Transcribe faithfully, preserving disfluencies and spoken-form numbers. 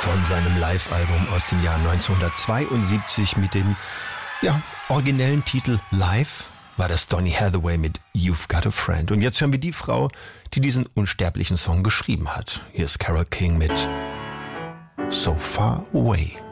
von seinem Live-Album aus dem Jahr neunzehnhundertzweiundsiebzig mit dem ja, originellen Titel Live war das Donny Hathaway mit You've Got a Friend. Und jetzt hören wir die Frau, die diesen unsterblichen Song geschrieben hat. Hier ist Carole King mit So Far Away.